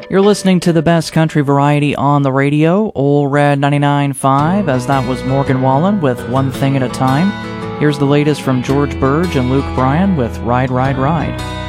You're listening to the best country variety on the radio, Old Red 99.5, as that was Morgan Wallen with One Thing at a Time. Here's the latest from George Burge and Luke Bryan with Ride, Ride, Ride.